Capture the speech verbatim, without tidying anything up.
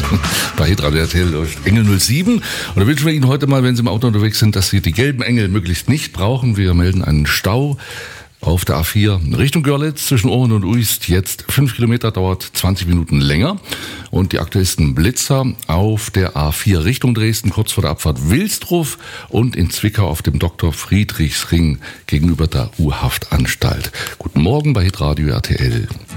Bei Hitradio R T L läuft Engel null sieben. Und da wünschen wir Ihnen heute mal, wenn Sie im Auto unterwegs sind, dass Sie die gelben Engel möglichst nicht brauchen. Wir melden einen Stau auf der A vier Richtung Görlitz zwischen Ohren und Uist. Jetzt fünf Kilometer, dauert zwanzig Minuten länger. Und die aktuellsten Blitzer auf der A vier Richtung Dresden, kurz vor der Abfahrt Wilsdruff und in Zwickau auf dem Doktor Friedrichsring gegenüber der U-Haftanstalt. Guten Morgen bei Hitradio R T L.